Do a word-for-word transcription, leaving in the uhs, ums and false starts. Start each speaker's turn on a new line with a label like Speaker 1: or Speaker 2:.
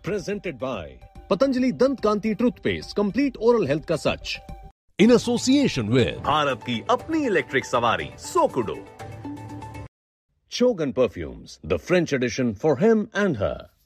Speaker 1: Presented by Patanjali Dant Kanti Toothpaste, complete oral health ka sach. In association with
Speaker 2: Bharat की अपनी electric सवारी सोकुडो।
Speaker 1: Chogan Perfumes, the French edition for him and her.